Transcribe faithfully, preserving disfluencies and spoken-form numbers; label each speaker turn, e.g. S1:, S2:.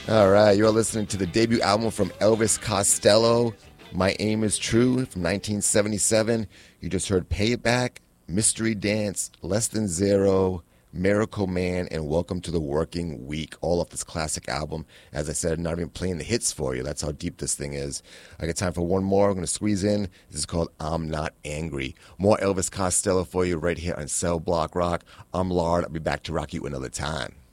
S1: All right, you're listening to the debut album from Elvis Costello, My Aim is True, from nineteen seventy-seven. You just heard Payback, Mystery Dance, Less Than Zero, Miracle Man, and Welcome to the Working Week, all off this classic album. As I said, I'm not even playing the hits for you. That's how deep this thing is. I got time for one more. I'm going to squeeze in. This is called I'm Not Angry. More Elvis Costello for you right here on Cell Block Rock. I'm Lard. I'll be back to rock you another time.